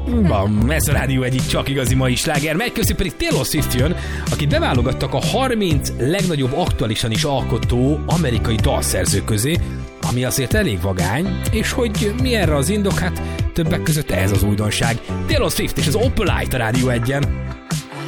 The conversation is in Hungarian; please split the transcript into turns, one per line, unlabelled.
Van, ez a Rádió egyik csak igazi mai sláger, mely közül pedig Taylor Swift jön, akit beválogattak a 30 legnagyobb aktuálisan is alkotó amerikai dalszerző közé, ami azért elég vagány, és hogy mi erre az indok, hát többek között ez az újdonság. Taylor Swift és az Opalite a Rádió 1-en.